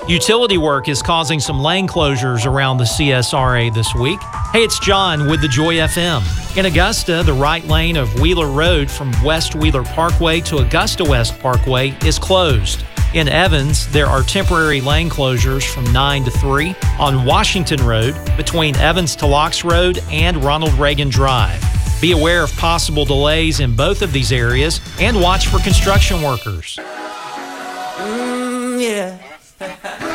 Utility work is causing some lane closures around the CSRA this week. Hey, it's John with the Joy FM. In Augusta, the right lane of Wheeler Road from West Wheeler Parkway to Augusta West Parkway is closed. In Evans, there are temporary lane closures from 9 to 3 on Washington Road between Evans to Locks Road and Ronald Reagan Drive. Be aware of possible delays in both of these areas and watch for construction workers. Yeah.